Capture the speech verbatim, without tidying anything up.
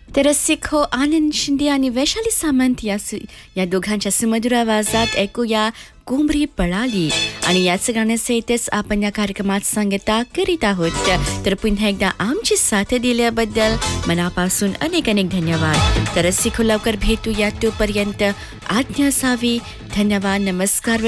तर रसिक हो, आनंद शिंदे आणि वैशाली सामंत या सु या दोघांच्या सुमधुर आवाजात ऐकूया कोंबडी पळाली. आणि याच गाण्यासहितच आपण या कार्यक्रमात सांगता करीत आहोत. तर पुन्हा एकदा आमची साथ दिल्याबद्दल मनापासून अनेक अनेक धन्यवाद. तर रसिक हो, लवकर भेटूया, तोपर्यंत आज्ञा असावी. धन्यवाद, नमस्कार.